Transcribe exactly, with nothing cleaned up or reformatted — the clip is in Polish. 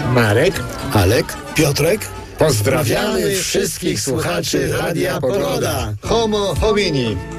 Marek, Alek, Piotrek. pozdrawiamy wszystkich słuchaczy Radia Pogoda. Homo homini.